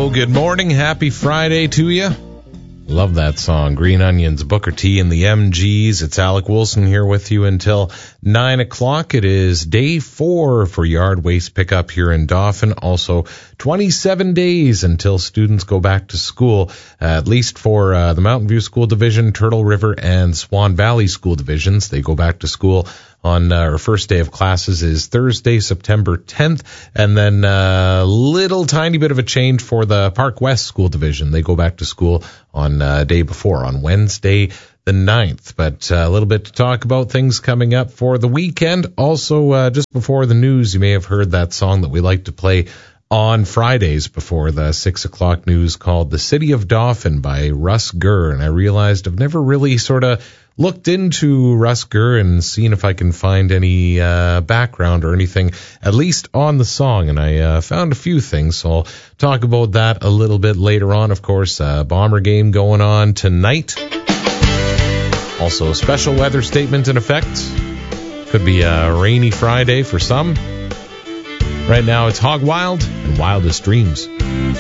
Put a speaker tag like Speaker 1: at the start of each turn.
Speaker 1: Hello, good morning. Happy Friday to you. Love that song. Green Onions, Booker T and the MGs. It's Alec Wilson here with you until 9 o'clock. It is day 4 for yard waste pickup here in Dauphin. Also, 27 days until students go back to school, at least for the Mountain View School Division, Turtle River, and Swan Valley School Divisions. They go back to school on our first day of classes is Thursday, September 10th, and then a little tiny bit of a change for the Park West School Division. They go back to school on day before, on Wednesday the 9th. But a little bit to talk about things coming up for the weekend. Also, just before the news, you may have heard that song that we like to play on Fridays before the 6 o'clock news called The City of Dauphin by Russ Gurr. And I realized I've never really sort of looked into Russ Gurr and seen if I can find any background or anything, at least on the song. And I found a few things, so I'll talk about that a little bit later on. Of course, Bomber game going on tonight. Also, a special weather statement in effect. Could be a rainy Friday for some. Right now, it's Hog Wild and Wildest Dreams.